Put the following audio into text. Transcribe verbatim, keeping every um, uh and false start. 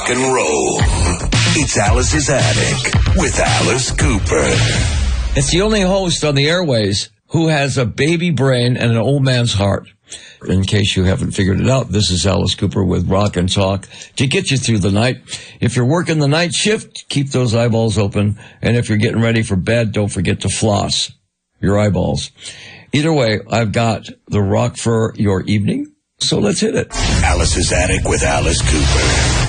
rock and roll. It's Alice's Attic with Alice Cooper. It's the only host on the airways who has a baby brain and an old man's heart. In case you haven't figured it out, this is Alice Cooper with Rock and Talk to get you through the night. If you're working the night shift, keep those eyeballs open. And if you're getting ready for bed, don't forget to floss your eyeballs. Either way, I've got the rock for your evening, so let's hit it. Alice's Attic with Alice Cooper.